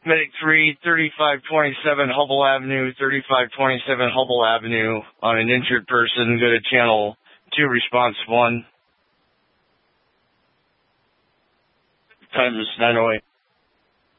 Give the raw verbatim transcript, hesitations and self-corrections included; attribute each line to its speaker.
Speaker 1: Medic three, thirty-five twenty-seven Hubble Avenue, thirty-five twenty-seven Hubble Avenue on an injured person. Go to channel two, response one. Time is nine oh eight.